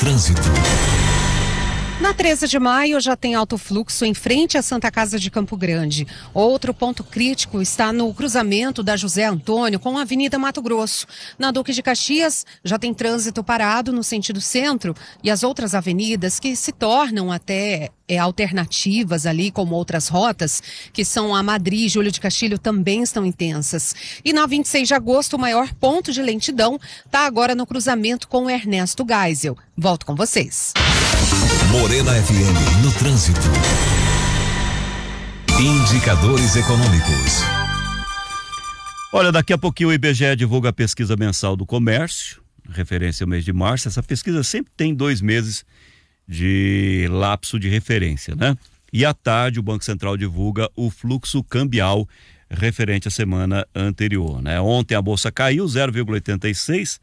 trânsito. Na 13 de maio já tem alto fluxo em frente à Santa Casa de Campo Grande. Outro ponto crítico está no cruzamento da José Antônio com a Avenida Mato Grosso. Na Duque de Caxias já tem trânsito parado no sentido centro e as outras avenidas que se tornam até alternativas ali, como outras rotas, que são a Madri e Júlio de Castilho, também estão intensas. E na 26 de agosto, o maior ponto de lentidão está agora no cruzamento com o Ernesto Geisel. Volto com vocês. Morena FM no trânsito. Indicadores econômicos. Olha, daqui a pouquinho o IBGE divulga a pesquisa mensal do comércio, referência ao mês de março. Essa pesquisa sempre tem 2 meses de lapso de referência, né? E à tarde o Banco Central divulga o fluxo cambial referente à semana anterior, né? Ontem a bolsa caiu 0,86,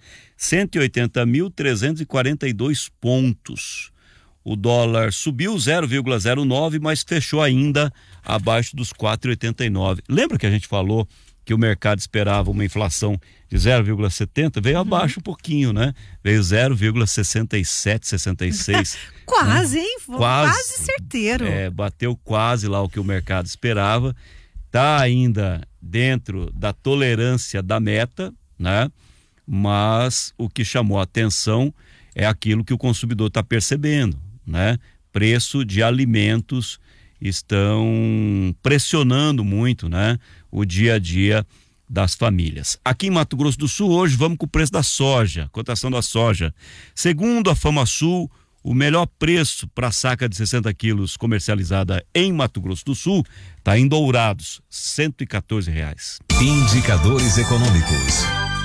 180.342 pontos. O dólar subiu 0,09, mas fechou ainda abaixo dos 4,89. Lembra que a gente falou que o mercado esperava uma inflação de 0,70? Veio abaixo um pouquinho, né? Veio 0,67, 66. Quase, né? hein? Quase certeiro. Bateu quase lá o que o mercado esperava. Está ainda dentro da tolerância da meta, né? Mas o que chamou a atenção é aquilo que o consumidor está percebendo, né? Preço de alimentos estão pressionando muito, né? O dia a dia das famílias. Aqui em Mato Grosso do Sul, hoje vamos com o preço da soja, cotação da soja. Segundo a FamaSul, o melhor preço para a saca de 60 quilos comercializada em Mato Grosso do Sul está em Dourados, R$114. Indicadores econômicos.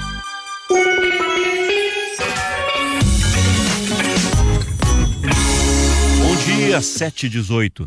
Bom dia, 7h18.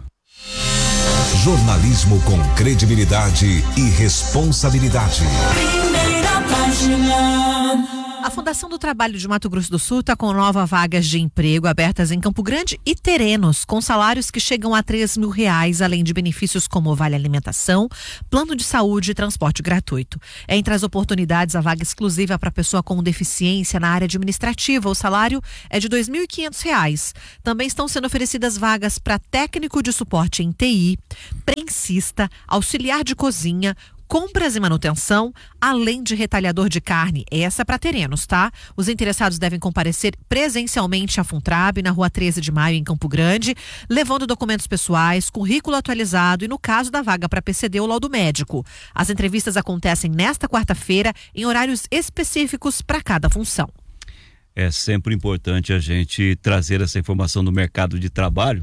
Jornalismo com credibilidade e responsabilidade. Primeira página. A Fundação do Trabalho de Mato Grosso do Sul está com novas vagas de emprego abertas em Campo Grande e Terenos, com salários que chegam a R$3.000, além de benefícios como vale alimentação, plano de saúde e transporte gratuito. Entre as oportunidades, a vaga exclusiva para pessoa com deficiência na área administrativa. O salário é de R$2.500. Também estão sendo oferecidas vagas para técnico de suporte em TI, prensista, auxiliar de cozinha, compras e manutenção, além de retalhador de carne. Essa é para Terenos, tá? Os interessados devem comparecer presencialmente à Funtrab, na Rua 13 de Maio, em Campo Grande, levando documentos pessoais, currículo atualizado e, no caso da vaga para PCD, o laudo médico. As entrevistas acontecem nesta quarta-feira, em horários específicos para cada função. É sempre importante a gente trazer essa informação do mercado de trabalho,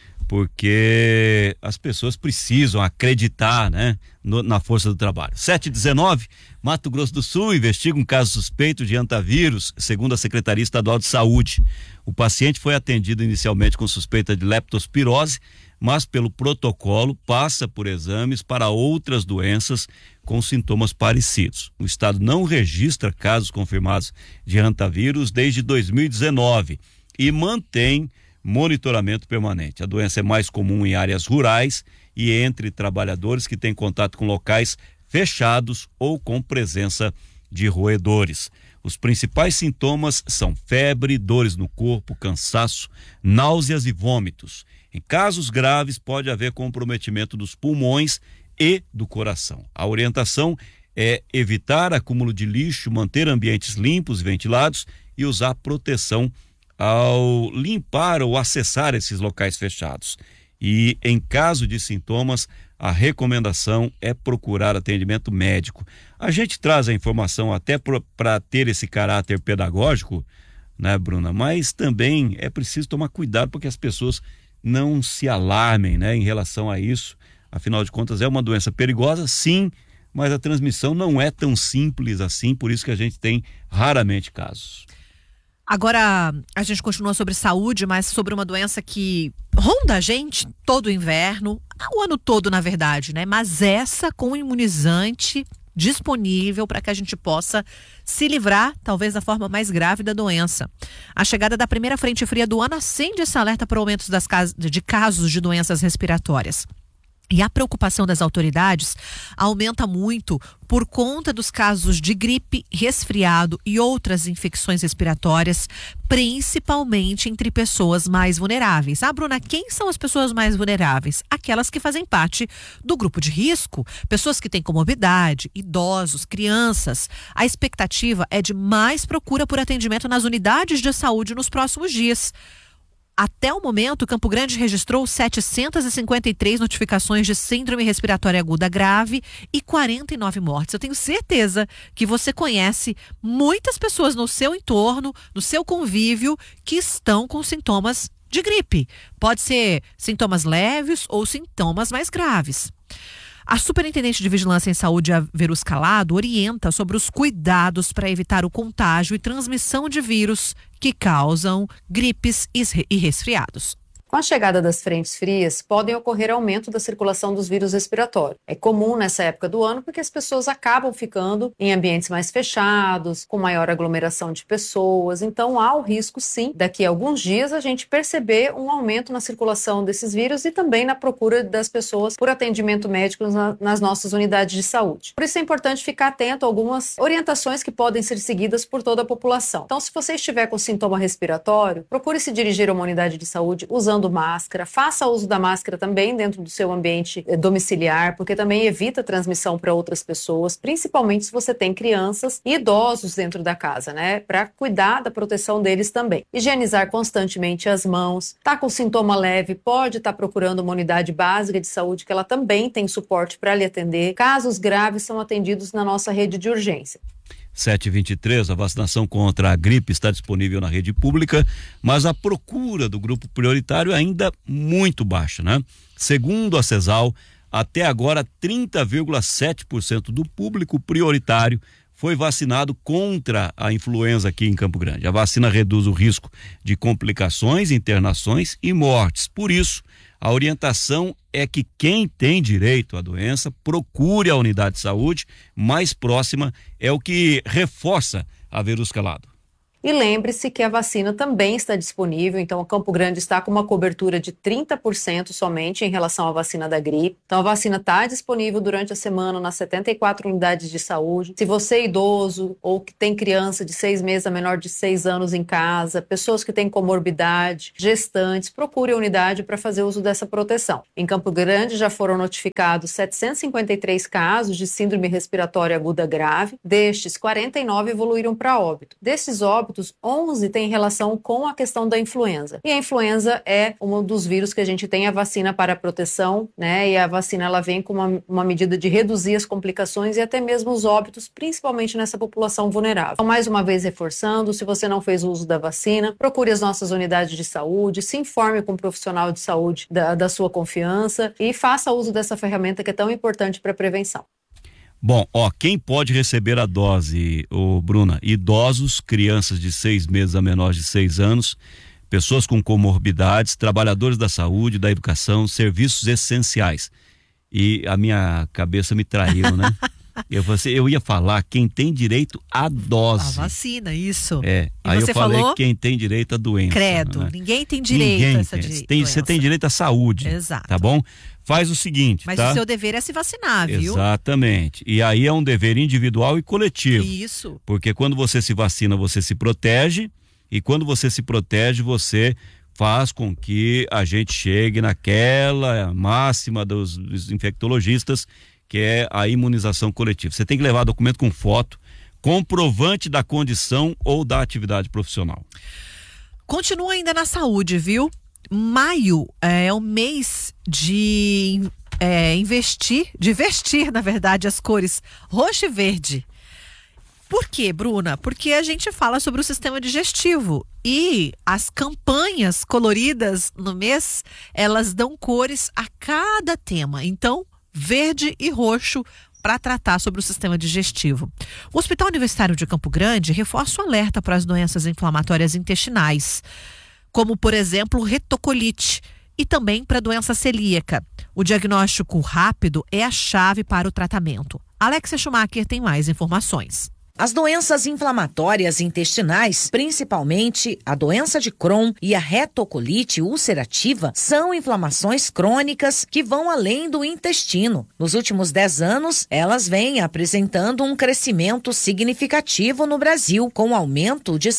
porque as pessoas precisam acreditar, né, na força do trabalho. 7h19, Mato Grosso do Sul investiga um caso suspeito de hantavírus, segundo a Secretaria Estadual de Saúde. O paciente foi atendido inicialmente com suspeita de leptospirose, mas pelo protocolo passa por exames para outras doenças com sintomas parecidos. O estado não registra casos confirmados de hantavírus desde 2019 e mantém monitoramento permanente. A doença é mais comum em áreas rurais e entre trabalhadores que têm contato com locais fechados ou com presença de roedores. Os principais sintomas são febre, dores no corpo, cansaço, náuseas e vômitos. Em casos graves, pode haver comprometimento dos pulmões e do coração. A orientação é evitar acúmulo de lixo, manter ambientes limpos e ventilados e usar proteção ao limpar ou acessar esses locais fechados. E em caso de sintomas, a recomendação é procurar atendimento médico. A gente traz a informação até para ter esse caráter pedagógico, né, Bruna? Mas também é preciso tomar cuidado para que as pessoas não se alarmem, né, em relação a isso. Afinal de contas, é uma doença perigosa, sim, mas a transmissão não é tão simples assim, por isso que a gente tem raramente casos. Agora, a gente continua sobre saúde, mas sobre uma doença que ronda a gente todo o inverno, o ano todo, na verdade, né? Mas essa com imunizante disponível para que a gente possa se livrar, talvez, da forma mais grave da doença. A chegada da primeira frente fria do ano acende esse alerta para aumentos de casos de doenças respiratórias. E a preocupação das autoridades aumenta muito por conta dos casos de gripe, resfriado e outras infecções respiratórias, principalmente entre pessoas mais vulneráveis. Bruna, quem são as pessoas mais vulneráveis? Aquelas que fazem parte do grupo de risco, pessoas que têm comorbidade, idosos, crianças. A expectativa é de mais procura por atendimento nas unidades de saúde nos próximos dias. Até o momento, Campo Grande registrou 753 notificações de síndrome respiratória aguda grave e 49 mortes. Eu tenho certeza que você conhece muitas pessoas no seu entorno, no seu convívio, que estão com sintomas de gripe. Pode ser sintomas leves ou sintomas mais graves. A Superintendente de Vigilância em Saúde, a Verus Calado, orienta sobre os cuidados para evitar o contágio e transmissão de vírus que causam gripes e resfriados. Com a chegada das frentes frias, podem ocorrer aumento da circulação dos vírus respiratórios. É comum nessa época do ano porque as pessoas acabam ficando em ambientes mais fechados, com maior aglomeração de pessoas. Então há o risco, sim, daqui a alguns dias a gente perceber um aumento na circulação desses vírus e também na procura das pessoas por atendimento médico nas nossas unidades de saúde. Por isso é importante ficar atento a algumas orientações que podem ser seguidas por toda a população. Então, se você estiver com sintoma respiratório, procure se dirigir a uma unidade de saúde usando máscara, faça uso da máscara também dentro do seu ambiente domiciliar, porque também evita transmissão para outras pessoas, principalmente se você tem crianças e idosos dentro da casa, né? Para cuidar da proteção deles também. Higienizar constantemente as mãos. Tá com sintoma leve, pode estar procurando uma unidade básica de saúde que ela também tem suporte para lhe atender. Casos graves são atendidos na nossa rede de urgência. 7h23, a vacinação contra a gripe está disponível na rede pública, mas a procura do grupo prioritário é ainda muito baixa, né? Segundo a CESAL, até agora 30,7% do público prioritário foi vacinado contra a influenza aqui em Campo Grande. A vacina reduz o risco de complicações, internações e mortes. Por isso, a orientação é que quem tem direito à doença procure a unidade de saúde mais próxima, é o que reforça a Verus Calado. E lembre-se que a vacina também está disponível, então o Campo Grande está com uma cobertura de 30% somente em relação à vacina da gripe. Então a vacina está disponível durante a semana nas 74 unidades de saúde. Se você é idoso ou que tem criança de 6 meses a menor de 6 anos em casa, pessoas que têm comorbidade, gestantes, procure a unidade para fazer uso dessa proteção. Em Campo Grande já foram notificados 753 casos de síndrome respiratória aguda grave. Destes, 49 evoluíram para óbito. Desses óbitos, 11 têm relação com a questão da influenza. E a influenza é um dos vírus que a gente tem a vacina para a proteção, né? E a vacina ela vem com uma medida de reduzir as complicações e até mesmo os óbitos, principalmente nessa população vulnerável. Então, mais uma vez reforçando, se você não fez uso da vacina, procure as nossas unidades de saúde, se informe com um profissional de saúde da sua confiança e faça uso dessa ferramenta que é tão importante para a prevenção. Bom, quem pode receber a dose, Bruna? Idosos, crianças de 6 meses a menores de 6 anos, pessoas com comorbidades, trabalhadores da saúde, da educação, serviços essenciais. E a minha cabeça me traiu, né? Eu ia falar quem tem direito à dose. A vacina, isso. E aí você eu falei falou? Quem tem direito à doença. Credo, né? ninguém tem direito a essa doença. Você tem direito à saúde. Exato. Tá bom? Faz o seguinte, Mas tá? o seu dever é se vacinar, viu? Exatamente. E aí é um dever individual e coletivo. Isso. Porque quando você se vacina, você se protege, e quando você se protege, você faz com que a gente chegue naquela máxima dos infectologistas, que é a imunização coletiva. Você tem que levar documento com foto, comprovante da condição ou da atividade profissional. Continua ainda na saúde, viu? Maio é o mês de vestir, na verdade, as cores roxo e verde. Por quê, Bruna? Porque a gente fala sobre o sistema digestivo e as campanhas coloridas no mês, elas dão cores a cada tema. Então, verde e roxo para tratar sobre o sistema digestivo. O Hospital Universitário de Campo Grande reforça o alerta para as doenças inflamatórias intestinais, como, por exemplo, retocolite e também para a doença celíaca. O diagnóstico rápido é a chave para o tratamento. Alexia Schumacher tem mais informações. As doenças inflamatórias intestinais, principalmente a doença de Crohn e a retocolite ulcerativa, são inflamações crônicas que vão além do intestino. Nos últimos 10 anos, elas vêm apresentando um crescimento significativo no Brasil, com aumento de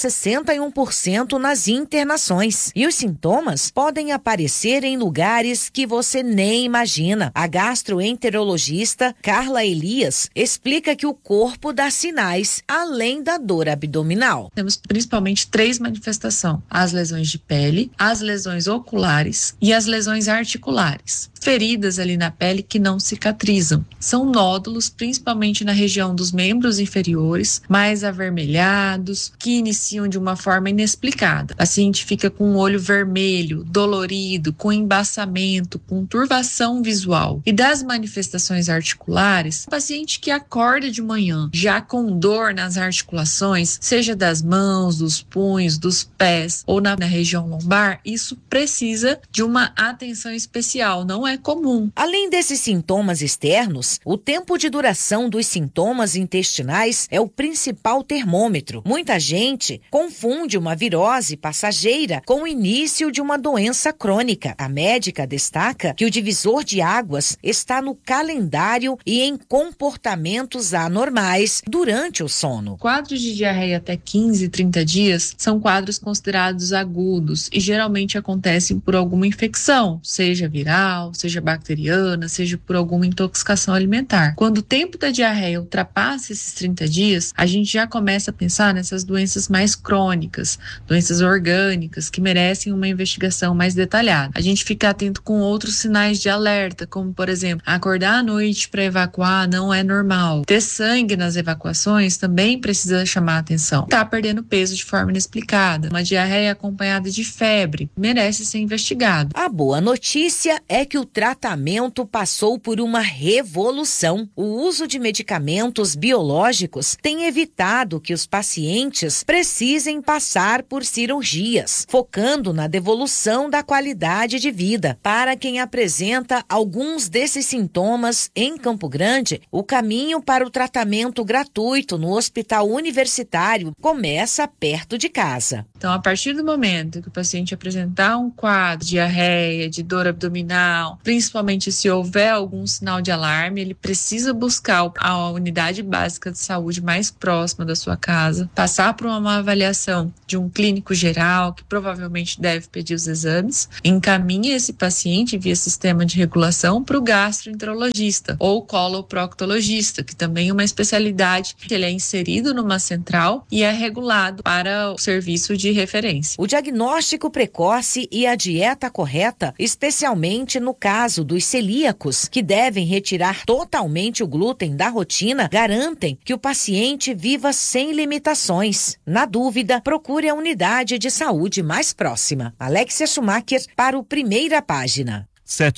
61% nas internações. E os sintomas podem aparecer em lugares que você nem imagina. A gastroenterologista Carla Elias explica que o corpo dá sinais além da dor abdominal. Temos principalmente 3 manifestações: as lesões de pele, as lesões oculares e as lesões articulares. Feridas ali na pele que não cicatrizam. São nódulos, principalmente na região dos membros inferiores, mais avermelhados, que iniciam de uma forma inexplicada. O paciente fica com o olho vermelho, dolorido, com embaçamento, com turvação visual. E das manifestações articulares, o paciente que acorda de manhã já com dor nas articulações, seja das mãos, dos punhos, dos pés ou na região lombar, isso precisa de uma atenção especial, não é comum. Além desses sintomas externos, o tempo de duração dos sintomas intestinais é o principal termômetro. Muita gente confunde uma virose passageira com o início de uma doença crônica. A médica destaca que o divisor de águas está no calendário e em comportamentos anormais durante o sono. Quadros de diarreia até 15, 30 dias são quadros considerados agudos e geralmente acontecem por alguma infecção, seja viral, seja bacteriana, seja por alguma intoxicação alimentar. Quando o tempo da diarreia ultrapassa esses 30 dias, a gente já começa a pensar nessas doenças mais crônicas, doenças orgânicas, que merecem uma investigação mais detalhada. A gente fica atento com outros sinais de alerta, como, por exemplo, acordar à noite para evacuar não é normal. Ter sangue nas evacuações também precisa chamar a atenção. Tá perdendo peso de forma inexplicada. Uma diarreia acompanhada de febre merece ser investigado. A boa notícia é que o tratamento passou por uma revolução. O uso de medicamentos biológicos tem evitado que os pacientes precisem passar por cirurgias, focando na devolução da qualidade de vida. Para quem apresenta alguns desses sintomas em Campo Grande, o caminho para o tratamento gratuito no Hospital Universitário começa perto de casa. Então, a partir do momento que o paciente apresentar um quadro de diarreia, de dor abdominal, principalmente se houver algum sinal de alarme, ele precisa buscar a unidade básica de saúde mais próxima da sua casa, passar por uma avaliação de um clínico geral, que provavelmente deve pedir os exames, encaminha esse paciente via sistema de regulação para o gastroenterologista ou coloproctologista, que também é uma especialidade que ele é inserido numa central e é regulado para o serviço de referência. O diagnóstico precoce e a dieta correta, especialmente no caso dos celíacos, que devem retirar totalmente o glúten da rotina, garantem que o paciente viva sem limitações. Na dúvida, procure a unidade de saúde mais próxima. Alexia Schumacher para o Primeira Página.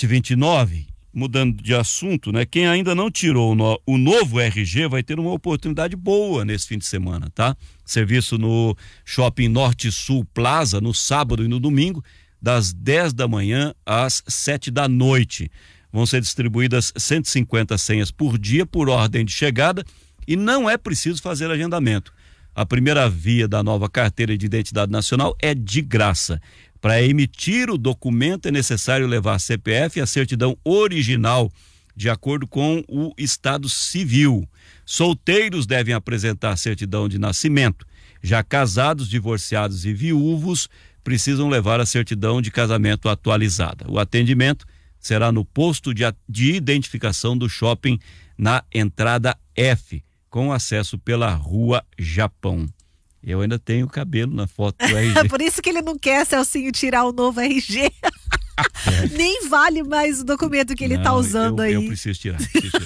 7h29, mudando de assunto, né? Quem ainda não tirou o novo RG vai ter uma oportunidade boa nesse fim de semana, tá? Serviço no Shopping Norte Sul Plaza, no sábado e no domingo, das 10 da manhã às 7 da noite. Vão ser distribuídas 150 senhas por dia por ordem de chegada e não é preciso fazer agendamento. A primeira via da nova carteira de identidade nacional é de graça. Para emitir o documento é necessário levar a CPF e a certidão original, de acordo com o Estado Civil. Solteiros devem apresentar certidão de nascimento. Já casados, divorciados e viúvos precisam levar a certidão de casamento atualizada. O atendimento será no posto de identificação do shopping na entrada F, com acesso pela Rua Japão. Eu ainda tenho cabelo na foto do RG. Por isso que ele não quer, Celcinho, tirar o novo RG. Nem vale mais o documento que ele está usando aí. Eu preciso tirar.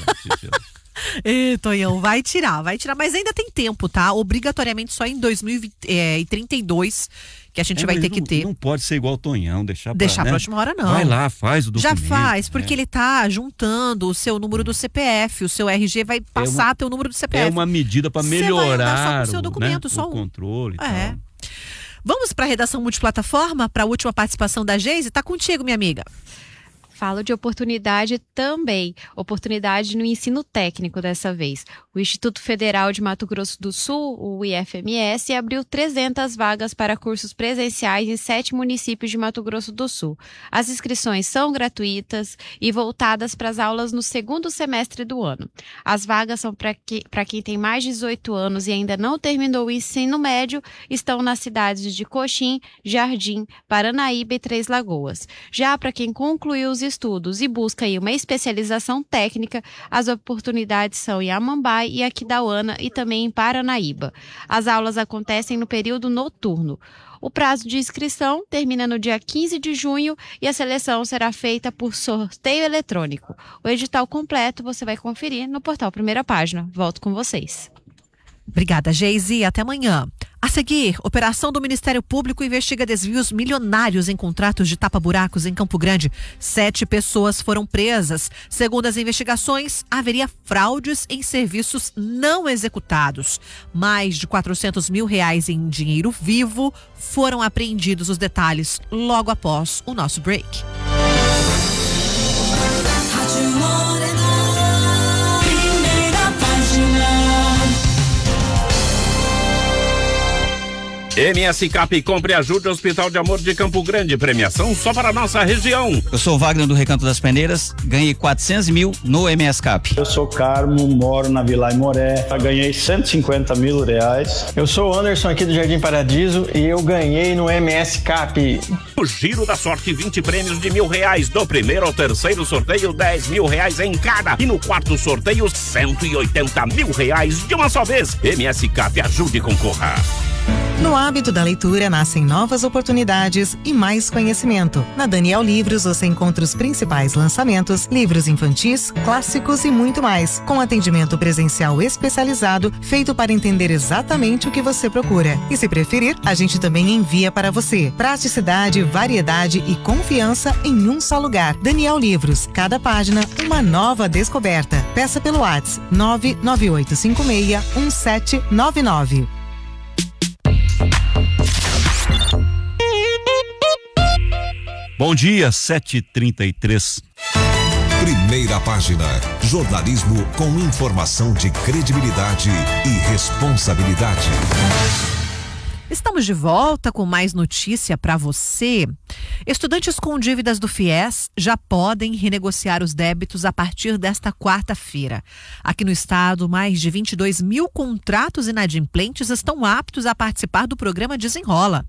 Tonhão, vai tirar, mas ainda tem tempo, tá? Obrigatoriamente só em 2032 que a gente vai ter que ter. Não pode ser igual o Tonhão, deixar pra última hora, não. Vai lá, faz o documento. Já faz, porque ele tá juntando o seu número do CPF, o seu RG vai passar teu número do CPF. É uma medida para melhorar só o seu documento, o controle e tal. Vamos para a redação multiplataforma, para a última participação da Geise? Tá contigo, minha amiga. falo de oportunidade também, oportunidade no ensino técnico dessa vez. O Instituto Federal de Mato Grosso do Sul, o IFMS, abriu 300 vagas para cursos presenciais em 7 municípios de Mato Grosso do Sul. As inscrições são gratuitas e voltadas para as aulas no segundo semestre do ano. As vagas são para quem tem mais de 18 anos e ainda não terminou o ensino médio, estão nas cidades de Coxim, Jardim, Paranaíba e Três Lagoas. Já para quem concluiu os estudos e busca aí uma especialização técnica, as oportunidades são em Amambai e Aquidauana e também em Paranaíba. As aulas acontecem no período noturno. O prazo de inscrição termina no dia 15 de junho e a seleção será feita por sorteio eletrônico. O edital completo você vai conferir no portal Primeira Página. Volto com vocês. Obrigada, Geise. Até amanhã. A seguir, operação do Ministério Público investiga desvios milionários em contratos de tapa-buracos em Campo Grande. 7 pessoas foram presas. Segundo as investigações, haveria fraudes em serviços não executados. Mais de R$400 mil em dinheiro vivo foram apreendidos. Os detalhes logo após o nosso break. MS Cap, compre e ajude o Hospital de Amor de Campo Grande. Premiação só para a nossa região. Eu sou o Wagner do Recanto das Peneiras, ganhei 400 mil no MS Cap. Eu sou Carmo, moro na Vila Aimoré, ganhei 150 mil reais. Eu sou o Anderson aqui do Jardim Paradiso e eu ganhei no MS Cap. O Giro da Sorte, 20 prêmios de R$1.000. Do primeiro ao terceiro sorteio, R$10 mil em cada. E no quarto sorteio, R$180 mil de uma só vez. MS Cap, ajude e concorra. No hábito da leitura nascem novas oportunidades e mais conhecimento. Na Daniel Livros você encontra os principais lançamentos, livros infantis, clássicos e muito mais, com atendimento presencial especializado, feito para entender exatamente o que você procura. E se preferir, a gente também envia para você. Praticidade, variedade e confiança em um só lugar. Daniel Livros, cada página uma nova descoberta. Peça pelo WhatsApp 998561799. Bom dia, 7h33. Primeira Página. Jornalismo com informação de credibilidade e responsabilidade. Estamos de volta com mais notícia para você. Estudantes com dívidas do FIES já podem renegociar os débitos a partir desta quarta-feira. Aqui no estado, mais de 22 mil contratos inadimplentes estão aptos a participar do programa Desenrola.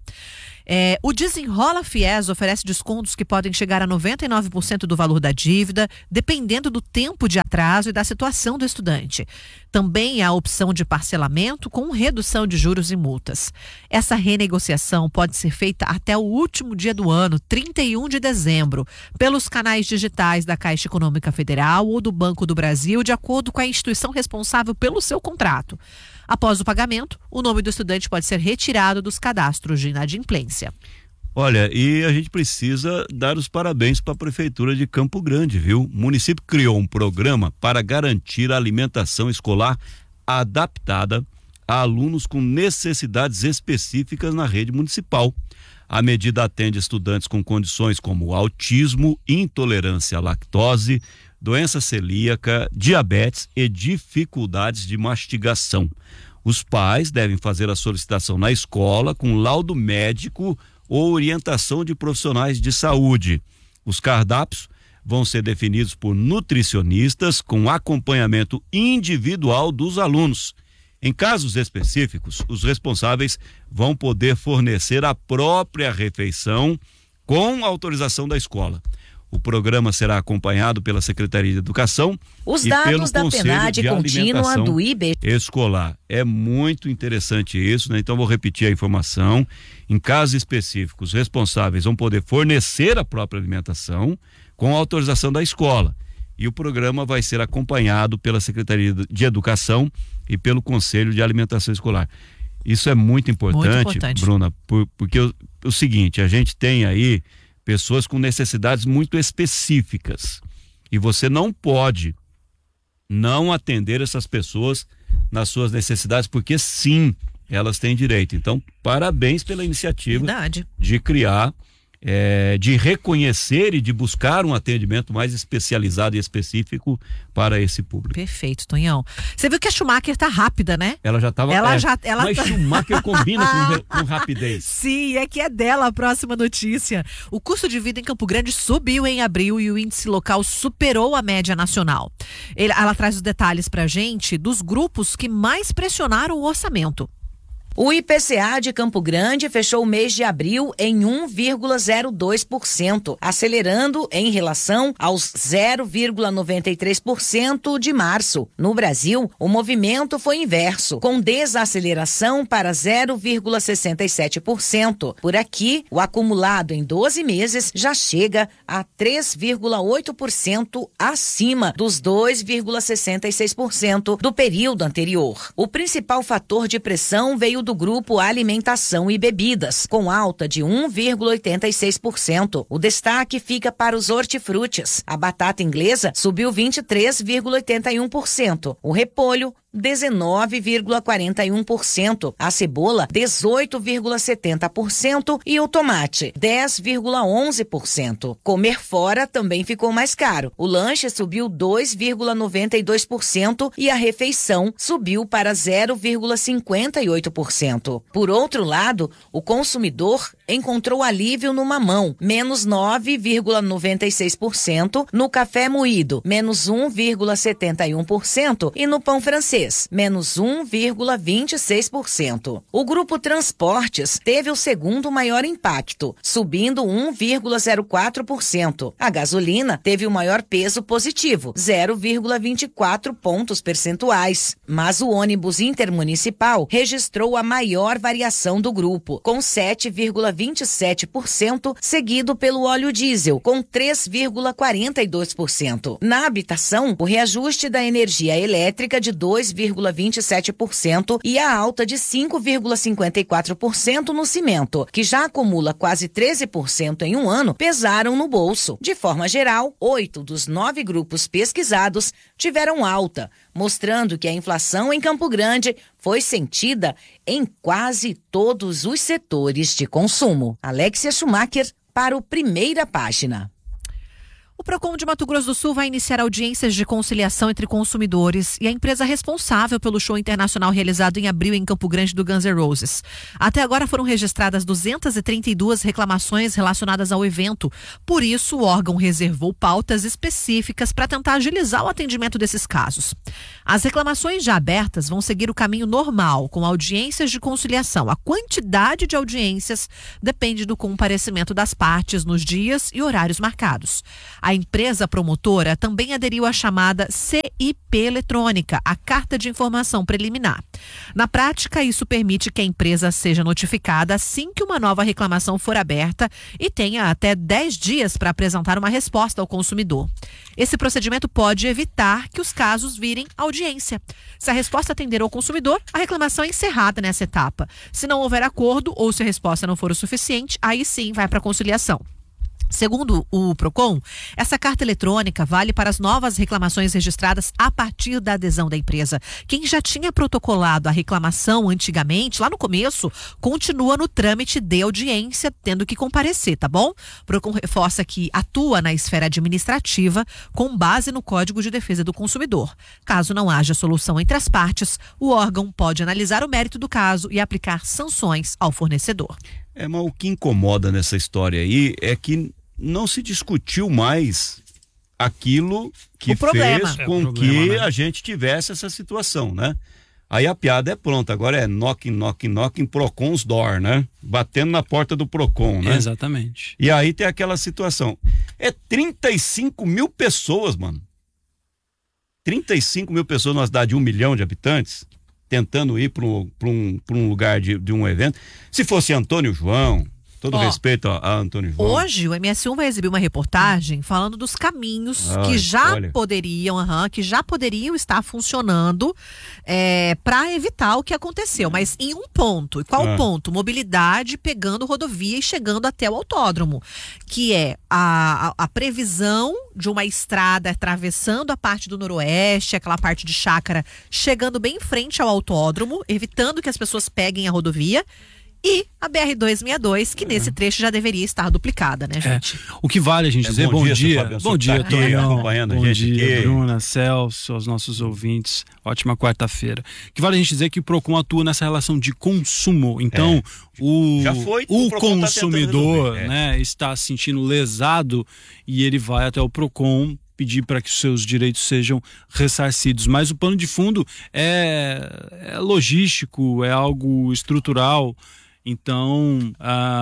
O Desenrola FIES oferece descontos que podem chegar a 99% do valor da dívida, dependendo do tempo de atraso e da situação do estudante. Também há a opção de parcelamento com redução de juros e multas. Essa renegociação pode ser feita até o último dia do ano, 31 de dezembro, pelos canais digitais da Caixa Econômica Federal ou do Banco do Brasil, de acordo com a instituição responsável pelo seu contrato. Após o pagamento, o nome do estudante pode ser retirado dos cadastros de inadimplência. Olha, e a gente precisa dar os parabéns para a Prefeitura de Campo Grande, viu? O município criou um programa para garantir a alimentação escolar adaptada a alunos com necessidades específicas na rede municipal. A medida atende estudantes com condições como autismo, intolerância à lactose, doença celíaca, diabetes e dificuldades de mastigação. Os pais devem fazer a solicitação na escola com laudo médico ou orientação de profissionais de saúde. Os cardápios vão ser definidos por nutricionistas com acompanhamento individual dos alunos. Em casos específicos, os responsáveis vão poder fornecer a própria refeição com autorização da escola. O programa será acompanhado pela Secretaria de Educação Os e dados pelo da Conselho PNAD de contínua Alimentação do IBGE Escolar. É muito interessante isso, né? Então vou repetir a informação. Em casos específicos, os responsáveis vão poder fornecer a própria alimentação com autorização da escola. E o programa vai ser acompanhado pela Secretaria de Educação e pelo Conselho de Alimentação Escolar. Isso é muito importante, Bruna, porque o seguinte, a gente tem aí pessoas com necessidades muito específicas e você não pode não atender essas pessoas nas suas necessidades, porque sim, elas têm direito. Então, parabéns pela iniciativa de criar de reconhecer e de buscar um atendimento mais especializado e específico para esse público. Perfeito, Tonhão. Você viu que a Schumacher tá rápida, né? Ela já estava. Mas Schumacher combina com rapidez. Sim, é que é dela a próxima notícia. O custo de vida em Campo Grande subiu em abril e o índice local superou a média nacional. Ela traz os detalhes pra gente dos grupos que mais pressionaram o orçamento. O IPCA de Campo Grande fechou o mês de abril em 1,02%, acelerando em relação aos 0,93% de março. No Brasil, o movimento foi inverso, com desaceleração para 0,67%. Por aqui, o acumulado em 12 meses já chega a 3,8% acima dos 2,66% do período anterior. O principal fator de pressão veio do grupo Alimentação e Bebidas, com alta de 1,86%. O destaque fica para os hortifrutis. A batata inglesa subiu 23,81%. O repolho 19,41%, a cebola 18,70% e o tomate 10,11%. Comer fora também ficou mais caro. O lanche subiu 2,92% e a refeição subiu para 0,58%. Por outro lado, o consumidor encontrou alívio no mamão, menos 9,96%, no café moído, menos 1,71% e no pão francês, menos 1,26%. O grupo Transportes teve o segundo maior impacto, subindo 1,04%. A gasolina teve o maior peso positivo, 0,24 pontos percentuais. Mas o ônibus intermunicipal registrou a maior variação do grupo, com 7,27%, seguido pelo óleo diesel, com 3,42%. Na habitação, o reajuste da energia elétrica de 2,27% e a alta de 5,54% no cimento, que já acumula quase 13% em um ano, pesaram no bolso. De forma geral, 8 dos 9 grupos pesquisados tiveram alta, mostrando que a inflação em Campo Grande foi sentida em quase todos os setores de consumo. Alexia Schumacher para o Primeira Página. O Procon de Mato Grosso do Sul vai iniciar audiências de conciliação entre consumidores e a empresa responsável pelo show internacional realizado em abril em Campo Grande do Guns N' Roses. Até agora foram registradas 232 reclamações relacionadas ao evento. Por isso, o órgão reservou pautas específicas para tentar agilizar o atendimento desses casos. As reclamações já abertas vão seguir o caminho normal, com audiências de conciliação. A quantidade de audiências depende do comparecimento das partes nos dias e horários marcados. A empresa promotora também aderiu à chamada CIP eletrônica, a Carta de Informação Preliminar. Na prática, isso permite que a empresa seja notificada assim que uma nova reclamação for aberta e tenha até 10 dias para apresentar uma resposta ao consumidor. Esse procedimento pode evitar que os casos virem audiência. Se a resposta atender ao consumidor, a reclamação é encerrada nessa etapa. Se não houver acordo ou se a resposta não for o suficiente, aí sim vai para a conciliação. Segundo o Procon, essa carta eletrônica vale para as novas reclamações registradas a partir da adesão da empresa. Quem já tinha protocolado a reclamação antigamente, lá no começo, continua no trâmite de audiência, tendo que comparecer, tá bom? O Procon reforça que atua na esfera administrativa com base no Código de Defesa do Consumidor. Caso não haja solução entre as partes, o órgão pode analisar o mérito do caso e aplicar sanções ao fornecedor. Mas o que incomoda nessa história aí é que não se discutiu mais aquilo que fez com que a gente tivesse essa situação, né? Aí a piada é pronta, agora é knocking, Procon's door, né? Batendo na porta do Procon, né? Exatamente. E aí tem aquela situação. É 35 mil pessoas, mano. 35 mil pessoas numa cidade de 1 milhão de habitantes, tentando ir para um lugar de um evento. Se fosse Antônio João, todo respeito a Antônio João. Hoje o MS1 vai exibir uma reportagem falando dos caminhos que já poderiam estar funcionando para evitar o que aconteceu, mas em um ponto. E qual ponto? Mobilidade pegando rodovia e chegando até o autódromo, que é a previsão de uma estrada atravessando a parte do noroeste, aquela parte de chácara, chegando bem em frente ao autódromo, evitando que as pessoas peguem a rodovia. e a BR-262, que nesse trecho já deveria estar duplicada, né, gente? O que vale a gente dizer, bom dia, Tonhão, acompanhando bom a gente dia, aqui. Bruna, Celso, aos nossos ouvintes, ótima quarta-feira. O que vale a gente dizer que o PROCON atua nessa relação de consumo, então o consumidor está se sentindo lesado e ele vai até o PROCON pedir para que os seus direitos sejam ressarcidos, mas o pano de fundo é logístico, é algo estrutural, então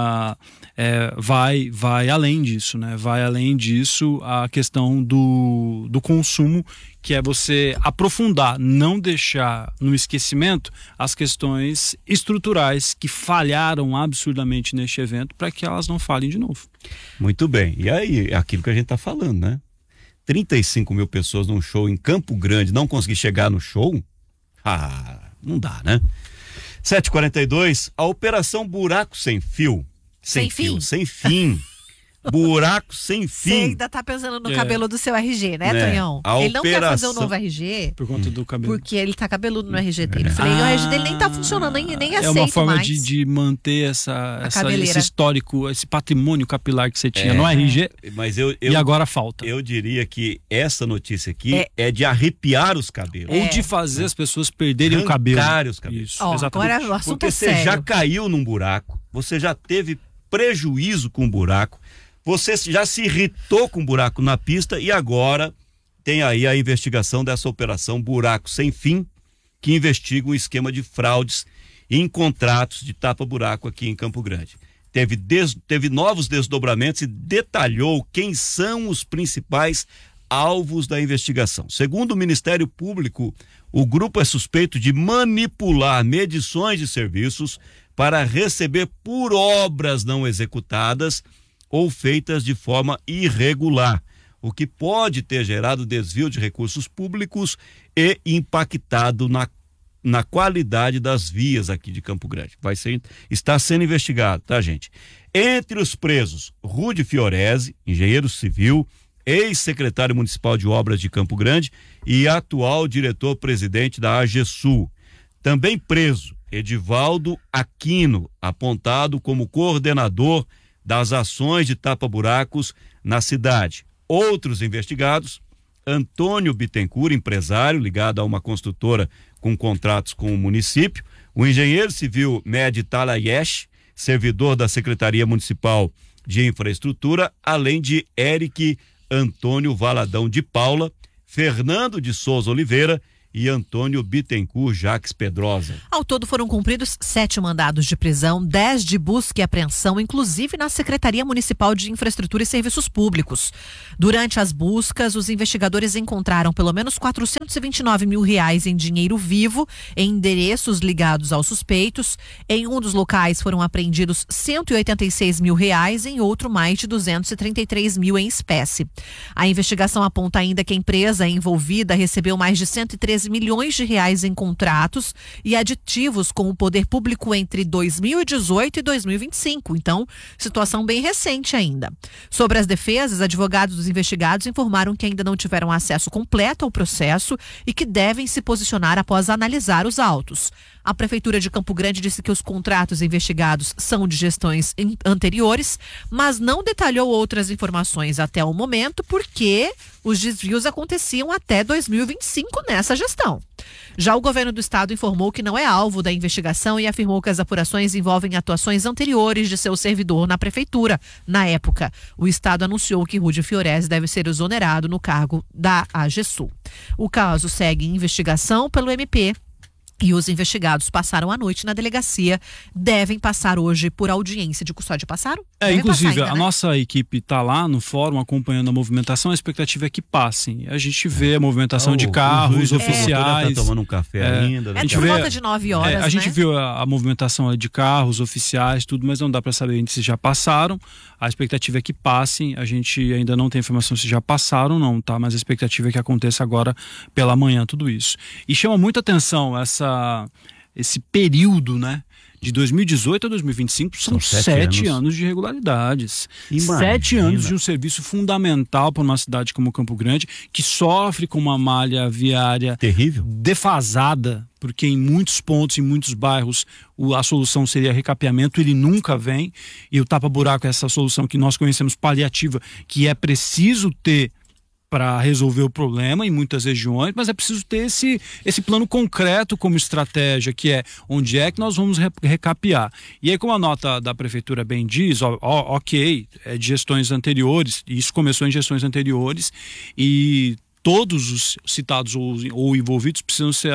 vai além disso, né? Vai além disso a questão do consumo, que é você aprofundar, não deixar no esquecimento as questões estruturais que falharam absurdamente neste evento, para que elas não falhem de novo. Muito bem, e aí, aquilo que a gente está falando, né? 35 mil pessoas num show em Campo Grande, não conseguir chegar no show? Não dá, né? 7h42, a operação Buraco Sem Fio. Sem fim. Buraco sem fim. Você ainda tá pensando no cabelo do seu RG, né, Tonhão? Ele não quer fazer um novo RG por conta do cabelo, porque ele tá cabeludo no RG dele. Eu falei, o RG dele nem tá funcionando, nem aceito mais. É uma forma de manter esse histórico, esse patrimônio capilar que você tinha no RG, mas e agora falta. Eu diria que essa notícia aqui é de arrepiar os cabelos. Ou de fazer as pessoas perderem o cabelo. Os cabelos. Isso, exatamente. Agora o assunto porque você já caiu num buraco, você já teve prejuízo com o buraco, você já se irritou com o buraco na pista e agora tem aí a investigação dessa operação Buraco Sem Fim, que investiga um esquema de fraudes em contratos de tapa-buraco aqui em Campo Grande. Teve novos desdobramentos e detalhou quem são os principais alvos da investigação. Segundo o Ministério Público, o grupo é suspeito de manipular medições de serviços para receber por obras não executadas ou feitas de forma irregular, o que pode ter gerado desvio de recursos públicos e impactado na qualidade das vias aqui de Campo Grande. Está sendo investigado, tá, gente? Entre os presos, Rude Fiorese, engenheiro civil, ex-secretário municipal de obras de Campo Grande e atual diretor-presidente da AGESUL. Também preso, Edivaldo Aquino, apontado como coordenador das ações de tapa-buracos na cidade. Outros investigados, Antônio Bittencourt, empresário ligado a uma construtora com contratos com o município, o engenheiro civil Med Talayesh, servidor da Secretaria Municipal de Infraestrutura, além de Eric Antônio Valadão de Paula, Fernando de Souza Oliveira e Antônio Bittencourt Jacques Pedrosa. Ao todo foram cumpridos 7 mandados de prisão, 10 de busca e apreensão, inclusive na Secretaria Municipal de Infraestrutura e Serviços Públicos. Durante as buscas, os investigadores encontraram pelo menos R$429 mil em dinheiro vivo em endereços ligados aos suspeitos. Em um dos locais foram apreendidos R$186 mil, em outro mais de R$233 mil em espécie. A investigação aponta ainda que a empresa envolvida recebeu mais de R$113 milhões em contratos e aditivos com o poder público entre 2018 e 2025. Então, situação bem recente ainda. Sobre as defesas, advogados dos investigados informaram que ainda não tiveram acesso completo ao processo e que devem se posicionar após analisar os autos. A Prefeitura de Campo Grande disse que os contratos investigados são de gestões anteriores, mas não detalhou outras informações até o momento, porque os desvios aconteciam até 2025 nessa gestão. Já o governo do estado informou que não é alvo da investigação e afirmou que as apurações envolvem atuações anteriores de seu servidor na prefeitura. Na época, o estado anunciou que Rude Fiorese deve ser exonerado no cargo da AGESUL. O caso segue em investigação pelo MP. E os investigados passaram a noite na delegacia, devem passar hoje por audiência de custódia. Passaram? Inclusive, ainda, né? A nossa equipe está lá no fórum acompanhando a movimentação, a expectativa é que passem. A gente vê a movimentação de carros oficiais. Tá tomando um café ainda. A gente por volta de 9 horas, a gente viu a movimentação de carros oficiais, tudo, mas não dá para saber ainda se já passaram. A expectativa é que passem, a gente ainda não tem informação se já passaram ou não, tá? Mas a expectativa é que aconteça agora pela manhã tudo isso. E chama muita atenção esse período, né, De 2018 a 2025 são 7 anos de irregularidades. 7 anos de um serviço fundamental para uma cidade como Campo Grande, que sofre com uma malha viária terrível, defasada, porque em muitos pontos, em muitos bairros, a solução seria recapeamento, ele nunca vem, e o tapa-buraco é essa solução que nós conhecemos paliativa, que é preciso ter para resolver o problema em muitas regiões, mas é preciso ter esse plano concreto como estratégia, que é onde é que nós vamos recapear. E aí, como a nota da prefeitura bem diz, ok, é de gestões anteriores, e isso começou em gestões anteriores, e todos os citados ou envolvidos precisam ser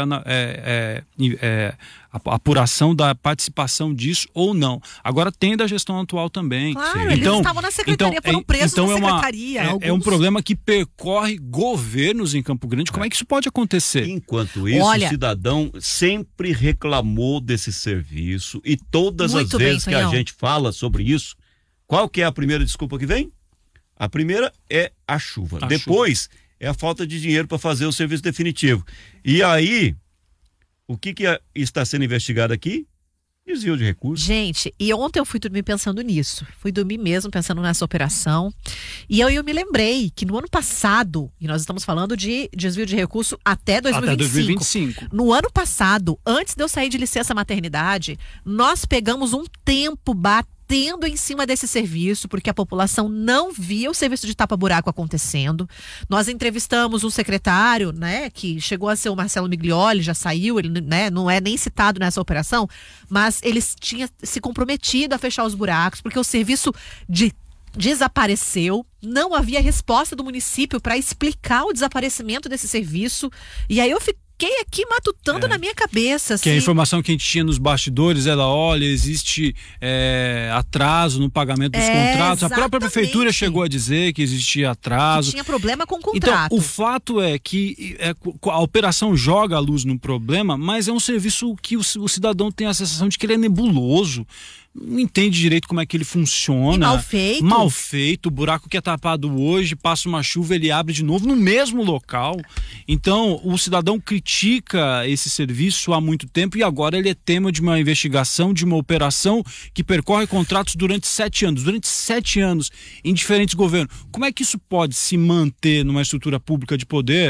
a apuração da participação disso ou não. Agora tem da gestão atual também. Claro, eles estavam na secretaria, foram presos na secretaria. É um problema que percorre governos em Campo Grande. Como é que isso pode acontecer? Enquanto isso, o cidadão sempre reclamou desse serviço, e todas as vezes que a gente fala sobre isso, qual que é a primeira desculpa que vem? A primeira é a chuva. Depois é a falta de dinheiro para fazer o serviço definitivo. E aí, o que está sendo investigado aqui? Desvio de recursos. Gente, e ontem eu fui dormir pensando nisso. Fui dormir mesmo pensando nessa operação. E eu me lembrei que no ano passado, e nós estamos falando de desvio de recurso até 2025. No ano passado, antes de eu sair de licença maternidade, nós pegamos um tempo batendo em cima desse serviço, porque a população não via o serviço de tapa-buraco acontecendo. Nós entrevistamos um secretário, né, que chegou a ser o Marcelo Miglioli, já saiu, ele, né, não é nem citado nessa operação, mas eles tinham se comprometido a fechar os buracos, porque o serviço desapareceu, não havia resposta do município para explicar o desaparecimento desse serviço, e aí eu fiquei aqui matutando na minha cabeça. Assim. Que a informação que a gente tinha nos bastidores, olha, existe atraso no pagamento dos contratos. Exatamente. A própria prefeitura chegou a dizer que existia atraso. Que tinha problema com o contrato. Então, o fato é que a operação joga a luz no problema, mas é um serviço que o cidadão tem a sensação de que ele é nebuloso. Não entende direito como é que ele funciona. E mal feito. O buraco que é tapado hoje, passa uma chuva, ele abre de novo no mesmo local. Então, o cidadão critica esse serviço há muito tempo, e agora ele é tema de uma investigação, de uma operação que percorre contratos durante 7 anos. Durante 7 anos, em diferentes governos. Como é que isso pode se manter numa estrutura pública de poder,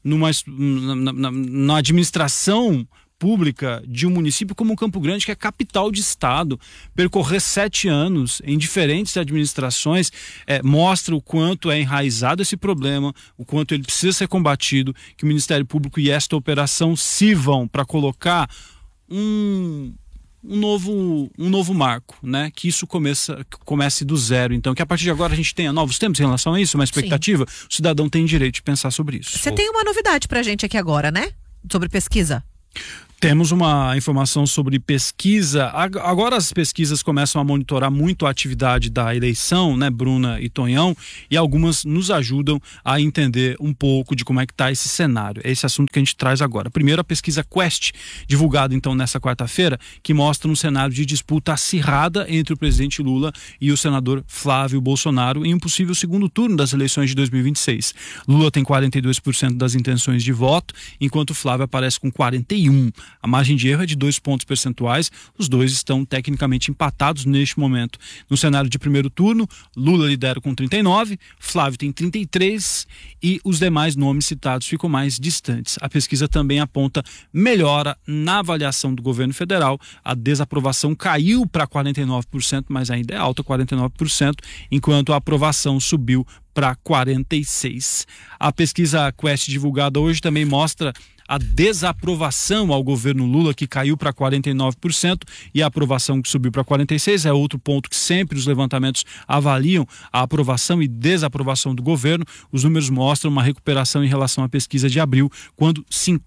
na administração pública de um município como Campo Grande, que é capital de estado? Percorrer 7 anos em diferentes administrações mostra o quanto é enraizado esse problema, o quanto ele precisa ser combatido, que o Ministério Público e esta operação sirvam para colocar um novo marco, né? Que isso comece do zero. Então, que a partir de agora a gente tenha novos tempos em relação a isso, uma expectativa. Sim. O cidadão tem direito de pensar sobre isso. Você tem uma novidade pra gente aqui agora, né? Sobre pesquisa. Temos uma informação sobre pesquisa. Agora as pesquisas começam a monitorar muito a atividade da eleição, né, Bruna e Tonhão, e algumas nos ajudam a entender um pouco de como é que está esse cenário. É esse assunto que a gente traz agora. Primeiro, a pesquisa Quest, divulgada então nessa quarta-feira, que mostra um cenário de disputa acirrada entre o presidente Lula e o senador Flávio Bolsonaro em um possível segundo turno das eleições de 2026. Lula tem 42% das intenções de voto, enquanto Flávio aparece com 41%. A margem de erro é de 2 pontos percentuais, os dois estão tecnicamente empatados neste momento. No cenário de primeiro turno, Lula lidera com 39%, Flávio tem 33% e os demais nomes citados ficam mais distantes. A pesquisa também aponta melhora na avaliação do governo federal, a desaprovação caiu para 49%, mas ainda é alta, 49%, enquanto a aprovação subiu para 46%. A pesquisa Quest divulgada hoje também mostra a desaprovação ao governo Lula, que caiu para 49%, e a aprovação que subiu para 46%. É outro ponto que sempre os levantamentos avaliam, a aprovação e desaprovação do governo. Os números mostram uma recuperação em relação à pesquisa de abril, quando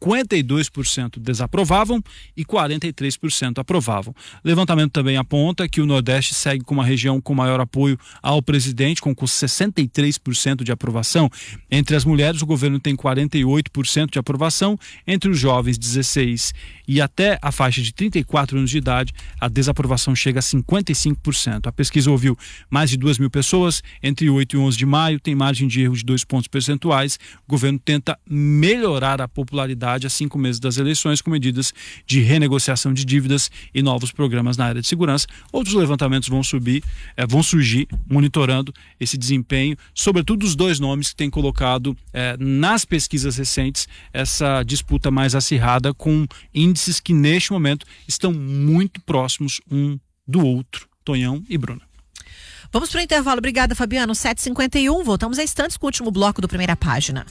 52% desaprovavam e 43% aprovavam. O levantamento também aponta que o Nordeste segue como a região com maior apoio ao presidente, com 63% de aprovação. Entre as mulheres, o governo tem 48% de aprovação, Entre os jovens 16 e até a faixa de 34 anos de idade, a desaprovação chega a 55%. A pesquisa ouviu mais de 2.000 pessoas entre 8 e 11 de maio, tem margem de erro de 2 pontos percentuais. O governo tenta melhorar a popularidade a 5 meses das eleições com medidas de renegociação de dívidas e novos programas na área de segurança. Outros levantamentos vão surgir monitorando esse desempenho, sobretudo os dois nomes que têm colocado nas pesquisas recentes essa disputa mais acirrada, com índices que neste momento estão muito próximos um do outro. Tonhão e Bruna. Vamos para o intervalo. Obrigada, Fabiano. 7h51. Voltamos a instantes com o último bloco do Primeira Página.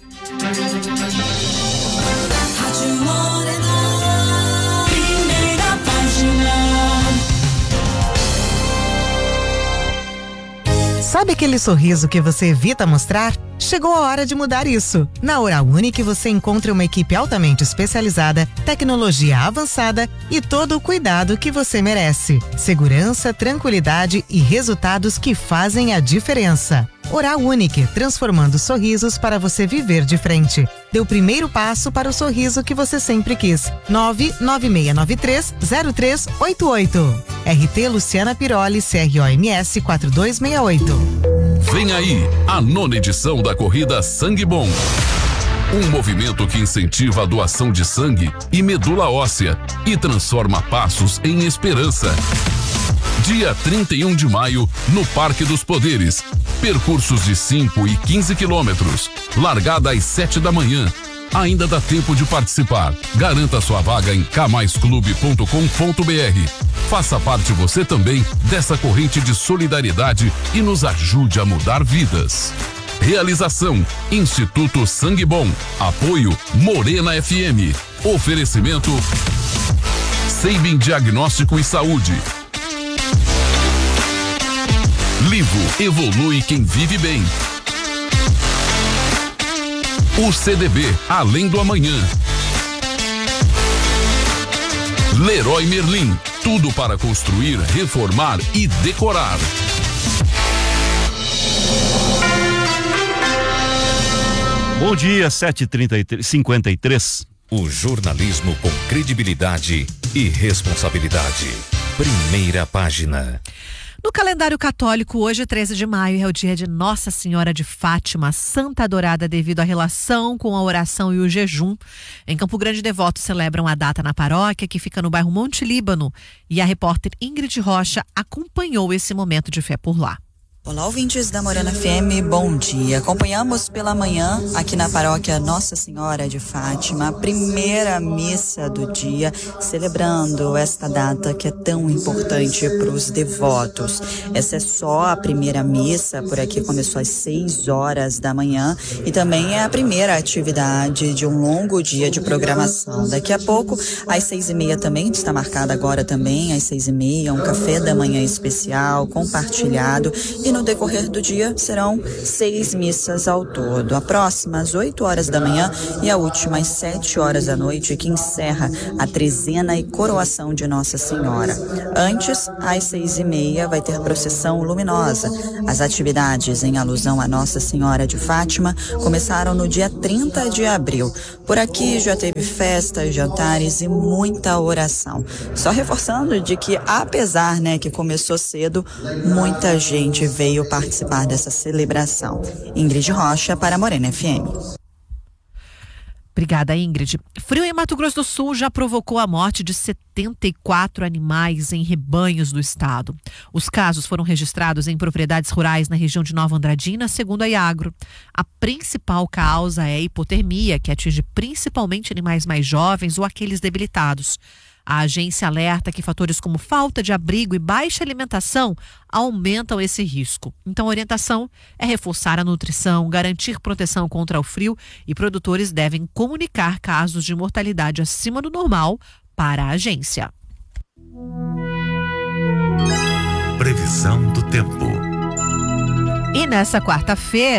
Primeira Página. Sabe aquele sorriso que você evita mostrar? Chegou a hora de mudar isso. Na Oral Unique você encontra uma equipe altamente especializada, tecnologia avançada e todo o cuidado que você merece. Segurança, tranquilidade e resultados que fazem a diferença. Oral Unique, transformando sorrisos para você viver de frente. Dê o primeiro passo para o sorriso que você sempre quis. 996930388. RT Luciana Piroli, CROMS 4268. Vem aí a 9ª edição da corrida Sangue Bom. Um movimento que incentiva a doação de sangue e medula óssea e transforma passos em esperança. Dia 31 de maio, no Parque dos Poderes. Percursos de 5 e 15 quilômetros. Largada às 7 da manhã. Ainda dá tempo de participar. Garanta sua vaga em kmaisclube.com.br. Faça parte você também dessa corrente de solidariedade e nos ajude a mudar vidas. Realização: Instituto Sangue Bom. Apoio: Morena FM. Oferecimento: Seibin Diagnóstico e Saúde. Livro Evolui Quem Vive Bem. O CDB, Além do Amanhã. Leroy Merlin, tudo para construir, reformar e decorar. Bom dia, 7h53. O jornalismo com credibilidade e responsabilidade. Primeira Página. No calendário católico, hoje, 13 de maio, é o dia de Nossa Senhora de Fátima, Santa Adorada, devido à relação com a oração e o jejum. Em Campo Grande, devotos celebram a data na paróquia, que fica no bairro Monte Líbano, e a repórter Ingrid Rocha acompanhou esse momento de fé por lá. Olá, ouvintes da Morena FM, bom dia. Acompanhamos pela manhã, aqui na paróquia Nossa Senhora de Fátima, a primeira missa do dia, celebrando esta data que é tão importante para os devotos. Essa é só a primeira missa, por aqui começou às 6 horas da manhã e também é a primeira atividade de um longo dia de programação. Daqui a pouco, às 6h30 também, está marcada agora também, às 6h30, um café da manhã especial, compartilhado, e no decorrer do dia serão 6 missas ao todo. A próxima às 8 horas da manhã e a última às 7 horas da noite, que encerra a trezena e coroação de Nossa Senhora. Antes, às 6h30, vai ter procissão luminosa. As atividades em alusão a Nossa Senhora de Fátima começaram no dia 30 de abril. Por aqui já teve festas, jantares e muita oração. Só reforçando de que, apesar, que começou cedo, muita gente veio participar dessa celebração. Ingrid Rocha para a Morena FM. Obrigada, Ingrid. Frio em Mato Grosso do Sul já provocou a morte de 74 animais em rebanhos do estado. Os casos foram registrados em propriedades rurais na região de Nova Andradina, segundo a Iagro. A principal causa é a hipotermia, que atinge principalmente animais mais jovens ou aqueles debilitados. A agência alerta que fatores como falta de abrigo e baixa alimentação aumentam esse risco. Então, a orientação é reforçar a nutrição, garantir proteção contra o frio e produtores devem comunicar casos de mortalidade acima do normal para a agência. Previsão do tempo. E nessa quarta-feira,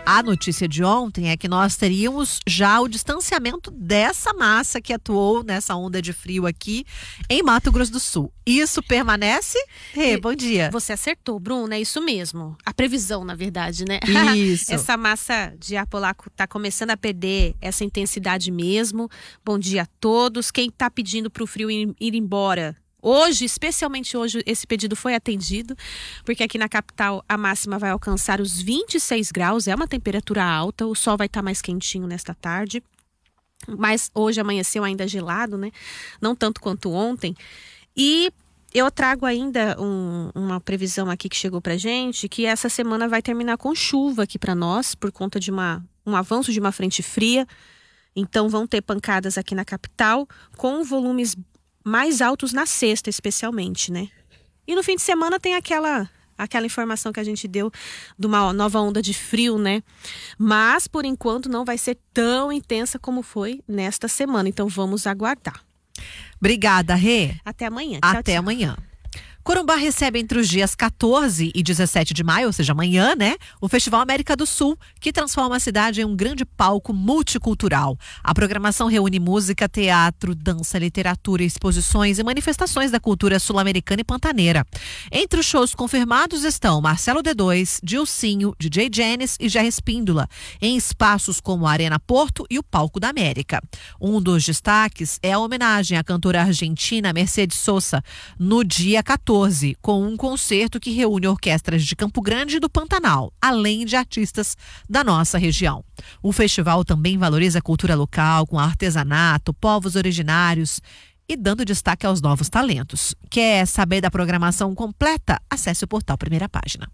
A notícia de ontem é que nós teríamos já o distanciamento dessa massa que atuou nessa onda de frio aqui em Mato Grosso do Sul. Isso permanece? Bom dia. Você acertou, Bruno, é isso mesmo. A previsão, na verdade, né? Isso. Essa massa de ar polaco está começando a perder essa intensidade mesmo. Bom dia a todos. Quem está pedindo para o frio ir embora? Hoje, especialmente hoje, esse pedido foi atendido, porque aqui na capital a máxima vai alcançar os 26 graus, é uma temperatura alta, o sol vai estar mais quentinho nesta tarde, mas hoje amanheceu ainda gelado, né? Não tanto quanto ontem. E eu trago ainda uma previsão aqui que chegou pra gente, que essa semana vai terminar com chuva aqui para nós, por conta de um avanço de uma frente fria. Então vão ter pancadas aqui na capital, com volumes mais altos na sexta, especialmente, né? E no fim de semana tem aquela informação que a gente deu de uma nova onda de frio, né? Mas, por enquanto, não vai ser tão intensa como foi nesta semana. Então, vamos aguardar. Obrigada, Rê. Até amanhã. Até amanhã. Corumbá recebe entre os dias 14 e 17 de maio, ou seja, amanhã, né? O Festival América do Sul, que transforma a cidade em um grande palco multicultural. A programação reúne música, teatro, dança, literatura, exposições e manifestações da cultura sul-americana e pantaneira. Entre os shows confirmados estão Marcelo D2, Dilcinho, DJ Janis e Jerry Espíndola, em espaços como a Arena Porto e o Palco da América. Um dos destaques é a homenagem à cantora argentina Mercedes Sosa, no dia 14, com um concerto que reúne orquestras de Campo Grande e do Pantanal, além de artistas da nossa região. O festival também valoriza a cultura local, com artesanato, povos originários e dando destaque aos novos talentos. Quer saber da programação completa? Acesse o portal Primeira Página.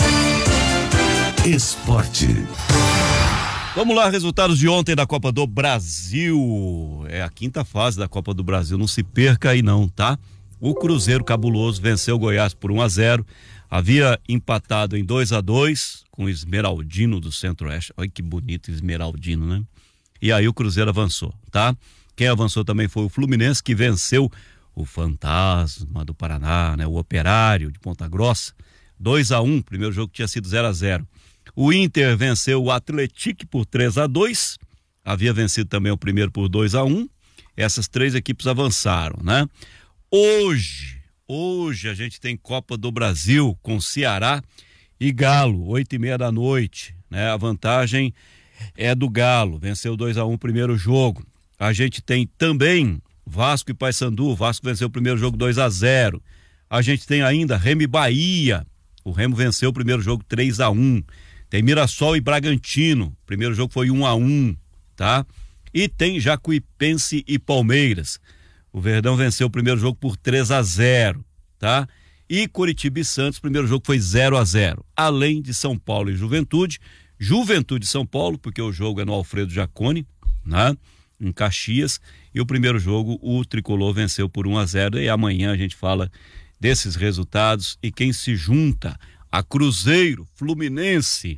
Esporte. Vamos lá, resultados de ontem da Copa do Brasil. É a quinta fase da Copa do Brasil, não se perca aí não, tá? O Cruzeiro Cabuloso venceu o Goiás por 1-0. Havia empatado em 2-2 com o Esmeraldino do Centro-Oeste. Olha que bonito Esmeraldino, né? E aí o Cruzeiro avançou, tá? Quem avançou também foi o Fluminense, que venceu o Fantasma do Paraná, né? O Operário de Ponta Grossa. 2-1, primeiro jogo tinha sido 0-0. O Inter venceu o Atlético por 3-2. Havia vencido também o primeiro por 2-1. Essas três equipes avançaram, né? Hoje a gente tem Copa do Brasil com Ceará e Galo, 8h30 da noite, né? A vantagem é do Galo, venceu 2-1 o primeiro jogo. A gente tem também Vasco e Paysandu, o Vasco venceu o primeiro jogo 2-0. A gente tem ainda Remo e Bahia, o Remo venceu o primeiro jogo 3-1. Tem Mirassol e Bragantino, o primeiro jogo foi 1-1, tá? E tem Jacuipense e Palmeiras. O Verdão venceu o primeiro jogo por 3-0, tá? E Coritiba e Santos, o primeiro jogo foi 0-0. Além de São Paulo e Juventude e São Paulo, porque o jogo é no Alfredo Jaconi, né? Em Caxias. E o primeiro jogo, o Tricolor venceu por 1-0. E amanhã a gente fala desses resultados e quem se junta a Cruzeiro, Fluminense,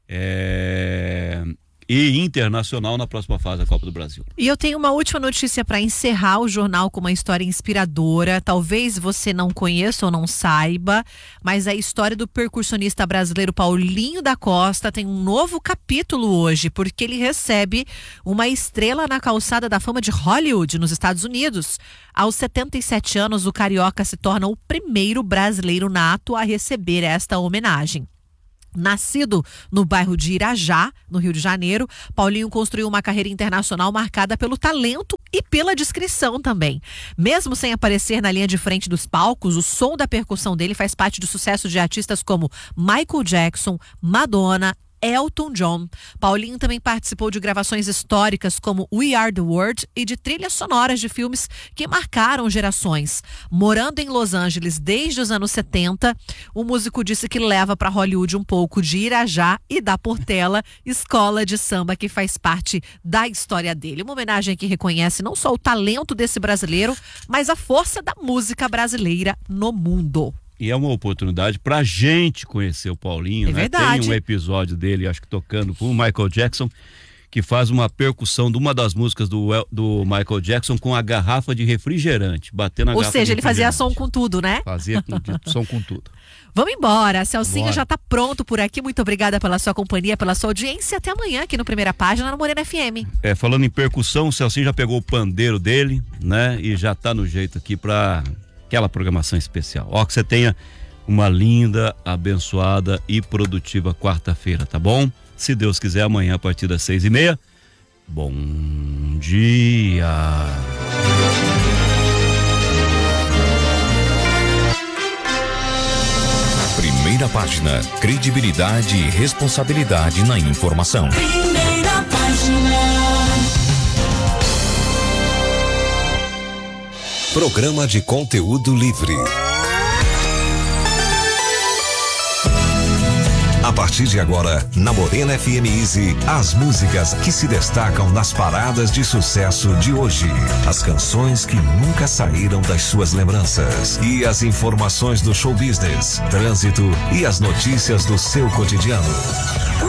e Internacional na próxima fase da Copa do Brasil. E eu tenho uma última notícia para encerrar o jornal com uma história inspiradora. Talvez você não conheça ou não saiba, mas a história do percussionista brasileiro Paulinho da Costa tem um novo capítulo hoje, porque ele recebe uma estrela na calçada da fama de Hollywood, nos Estados Unidos. Aos 77 anos, o carioca se torna o primeiro brasileiro nato a receber esta homenagem. Nascido no bairro de Irajá, no Rio de Janeiro, Paulinho construiu uma carreira internacional marcada pelo talento e pela discrição também. Mesmo sem aparecer na linha de frente dos palcos, o som da percussão dele faz parte do sucesso de artistas como Michael Jackson, Madonna, Elton John. Paulinho também participou de gravações históricas como We Are the World e de trilhas sonoras de filmes que marcaram gerações. Morando em Los Angeles desde os anos 70, o músico disse que leva para Hollywood um pouco de Irajá e da Portela, escola de samba que faz parte da história dele. Uma homenagem que reconhece não só o talento desse brasileiro, mas a força da música brasileira no mundo. E é uma oportunidade pra gente conhecer o Paulinho, é né? Verdade. Tem um episódio dele, acho que tocando com o Michael Jackson, que faz uma percussão de uma das músicas do Michael Jackson com a garrafa de refrigerante, batendo a garrafa. Ou seja, ele fazia som com tudo, né? Fazia som com tudo. Vamos embora, Celcinho já tá pronto por aqui. Muito obrigada pela sua companhia, pela sua audiência. Até amanhã aqui no Primeira Página, no Morena FM. Falando em percussão, o Celcinho já pegou o pandeiro dele, né? E já tá no jeito aqui pra aquela programação especial. Ó, que você tenha uma linda, abençoada e produtiva quarta-feira, tá bom? Se Deus quiser, amanhã a partir das 6:30. Bom dia. Primeira Página, credibilidade e responsabilidade na informação. Primeira Página. Programa de conteúdo livre. A partir de agora, na Morena FM Easy, as músicas que se destacam nas paradas de sucesso de hoje. As canções que nunca saíram das suas lembranças. E as informações do show business, trânsito e as notícias do seu cotidiano.